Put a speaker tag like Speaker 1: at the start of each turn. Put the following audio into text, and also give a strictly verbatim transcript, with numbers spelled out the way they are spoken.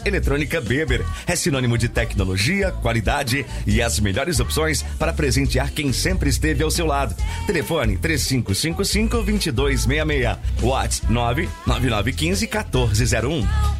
Speaker 1: Eletrônica Beber é sinônimo de tecnologia, qualidade e as melhores opções para presentear quem sempre esteve ao seu lado. Telefone três cinco cinco cinco, dois dois seis seis. WhatsApp nove nove nove um cinco, um quatro zero um.